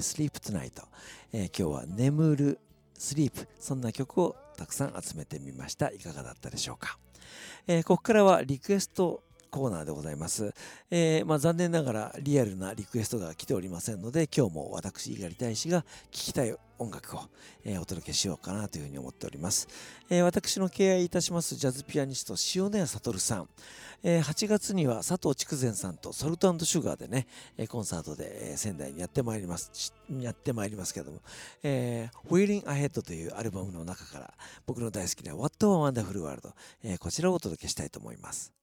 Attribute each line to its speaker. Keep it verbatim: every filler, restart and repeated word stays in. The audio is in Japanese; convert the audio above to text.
Speaker 1: Sleep Tonight、えー、今日は眠る、スリープ、そんな曲をたくさん集めてみました。いかがだったでしょうか。えー、ここからはリクエストコーナーでございます。えー、まあ残念ながらリアルなリクエストが来ておりませんので、今日も私、猪狩大使が聴きたい音楽を、えー、お届けしようかなというふうに思っております。えー、私の敬愛いたしますジャズピアニスト、塩谷悟さん。えー、はちがつには佐藤筑前さんとソルト&シュガーでね、コンサートで仙台にやってまいります、やってまいりますけれども、えー、Wheeling Ahead というアルバムの中から僕の大好きな What a Wonderful World、えー、こちらをお届けしたいと思います。